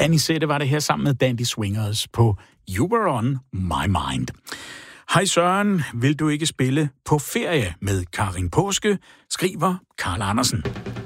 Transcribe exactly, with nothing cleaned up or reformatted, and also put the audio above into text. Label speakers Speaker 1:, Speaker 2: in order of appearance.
Speaker 1: Anisette var det her sammen med Dandy Swingers på You Were On My Mind. Hej Søren, vil du ikke spille på ferie med Karin Påske, skriver Karl Andersen.